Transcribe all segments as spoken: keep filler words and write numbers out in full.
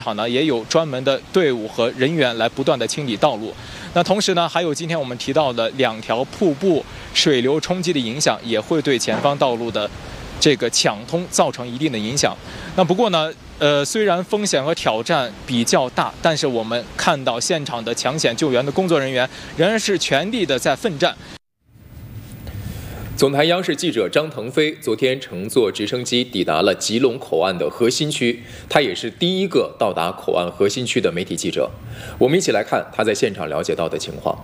场呢也有专门的队伍和人员来不断的清理道路。那同时呢，还有今天我们提到的两条瀑布水流冲击的影响，也会对前方道路的这个抢通造成一定的影响。那不过呢，呃，虽然风险和挑战比较大，但是我们看到现场的抢险救援的工作人员仍然是全力的在奋战。 总台央视记者张腾飞昨天乘坐直升机抵达了吉隆口岸的核心区，他也是第一个到达口岸核心区的媒体记者。我们一起来看他在现场了解到的情况。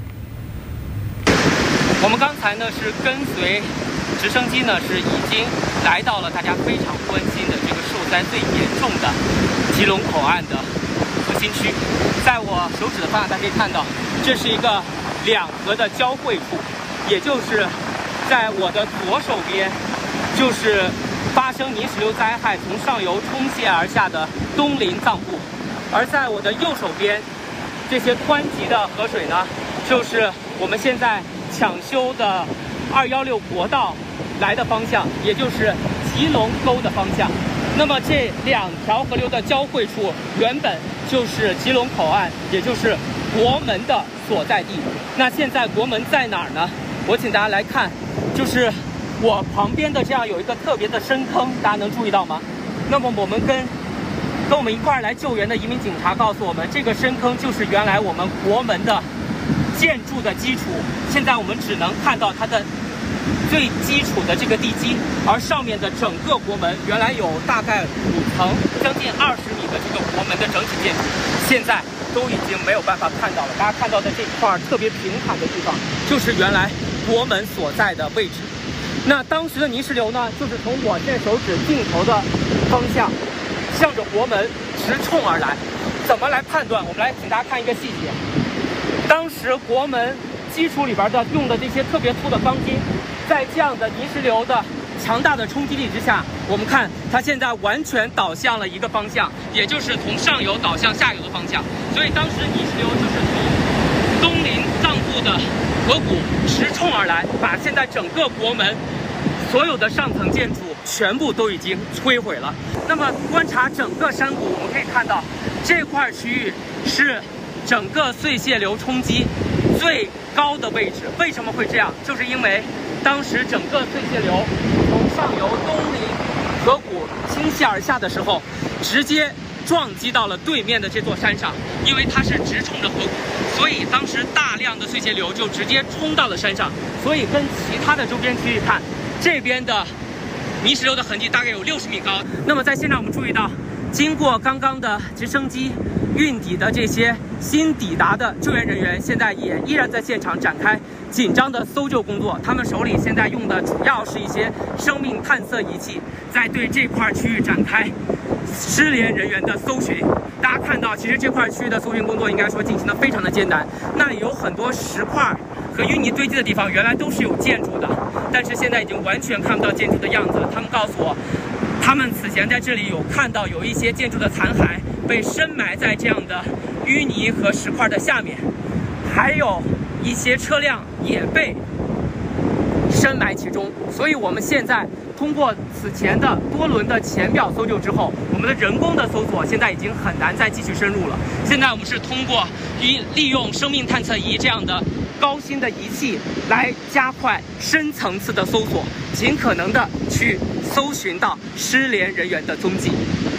我们刚才呢是跟随直升机呢是已经来到了大家非常关心的这个受灾最严重的吉隆口岸的核心区。在我手指的方向，大家可以看到，这是一个两河的交汇处，也就是在我的左手边，就是发生泥石流灾害从上游冲泻而下的东林藏布，而在我的右手边，这些湍急的河水呢，就是我们现在抢修的二一六国道来的方向，也就是吉隆沟的方向。那么这两条河流的交汇处，原本就是吉隆口岸，也就是国门的所在地。那现在国门在哪儿呢？我请大家来看，就是我旁边的这样有一个特别的深坑，大家能注意到吗？那么我们跟跟我们一块儿来救援的移民警察告诉我们，这个深坑就是原来我们国门的建筑的基础。现在我们只能看到它的最基础的这个地基，而上面的整个国门原来有大概五层，将近二十米的这个国门的整体建筑，现在都已经没有办法看到了。大家看到的这一块特别平坦的地方，就是原来国门所在的位置。那当时的泥石流呢，就是从我现手指尽头的方向，向着国门直冲而来。怎么来判断？我们来请大家看一个细节。当时国门基础里边的用的这些特别粗的钢筋，在这样的泥石流的强大的冲击力之下，我们看它现在完全导向了一个方向，也就是从上游导向下游的方向。所以当时泥石流就是从东林藏布的河谷直冲而来，把现在整个国门所有的上层建筑全部都已经摧毁了。那么观察整个山谷，我们可以看到这块区域是整个碎屑流冲击最高的位置。为什么会这样？就是因为当时整个碎屑流从上游东林河谷倾泻而下的时候，直接撞击到了对面的这座山上。因为它是直冲着河谷，所以当时大量的碎屑流就直接冲到了山上。所以跟其他的周边区域看，这边的泥石流的痕迹大概有六十米高。那么在现场我们注意到，经过刚刚的直升机运抵的这些新抵达的救援人员，现在也依然在现场展开紧张的搜救工作。他们手里现在用的主要是一些生命探测仪器，在对这块区域展开失联人员的搜寻。大家看到，其实这块区域的搜寻工作应该说进行的非常的艰难。那里有很多石块和淤泥堆积的地方，原来都是有建筑的，但是现在已经完全看不到建筑的样子。他们告诉我，他们此前在这里有看到有一些建筑的残骸被深埋在这样的淤泥和石块的下面，还有一些车辆也被深埋其中。所以我们现在通过此前的多轮的前表搜救之后，我们的人工的搜索现在已经很难再继续深入了。现在我们是通过利用生命探测仪这样的高新的仪器来加快深层次的搜索，尽可能的去搜寻到失联人员的踪迹。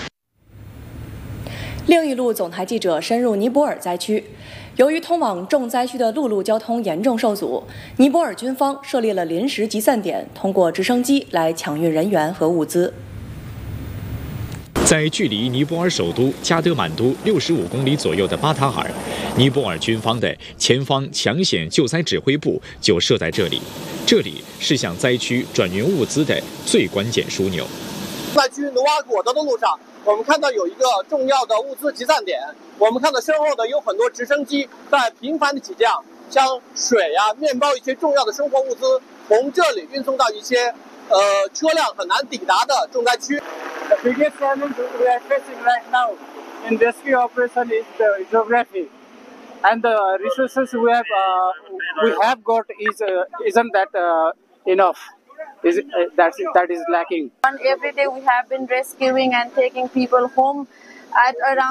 另一路总台记者深入尼泊尔灾区，由于通往重灾区的陆路交通严重受阻，尼泊尔军方设立了临时集散点，通过直升机来抢运人员和物资。 在距离尼泊尔首都加德满都六十五公里左右的巴塔尔，尼泊尔军方的前方抢险救灾指挥部就设在这里。这里是向灾区转运物资的最关键枢纽。 在去努瓦果德的路上，我们看到有一个重要的物资集散点。我们看到身后的有很多直升机在频繁的起降，将水啊、面包一些重要的生活物资从这里运送到一些呃车辆很难抵达的重灾区。 The biggest challenge we are facing right now in rescue operation is the geography, and the resources we have uh, we have got is uh, isn't that uh, enough. Is uh, that that is lacking. And every day we have been rescuing and taking people home at around